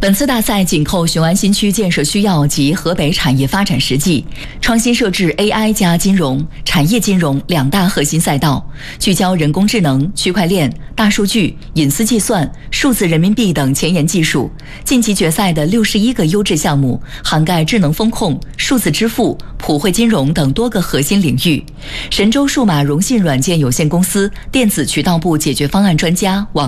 本次大赛紧扣雄安新区建设需要及河北产业发展实际，创新设置 AI 加金融、产业金融2大核心赛道，聚焦人工智能、区块链、大数据、隐私计算、数字人民币等前沿技术。晋级决赛的61个优质项目，涵盖智能风控、数字支付、普惠金融等多个核心领域。神州数码融信软件有限公司电子渠道部解决方案专家王